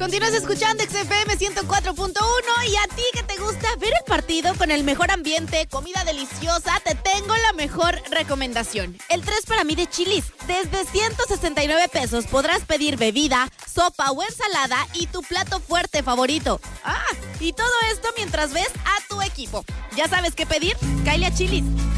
Continúas escuchando XFM 104.1 y a ti que te gusta ver el partido con el mejor ambiente, comida deliciosa, te tengo la mejor recomendación. El 3 para mí de Chili's. Desde 169 pesos podrás pedir bebida, sopa o ensalada y tu plato fuerte favorito. Y todo esto mientras ves a tu equipo. ¿Ya sabes qué pedir? Cáele a Chili's.